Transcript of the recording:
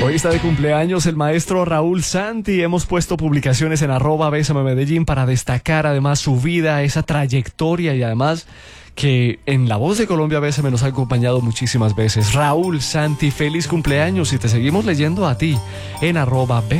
Hoy está de cumpleaños el maestro Raúl Santi. Hemos puesto publicaciones en @BésameMedellín para destacar además su vida, esa trayectoria y además que en La Voz de Colombia Bésame nos ha acompañado muchísimas veces. Raúl Santi, feliz cumpleaños y te seguimos leyendo a ti en @B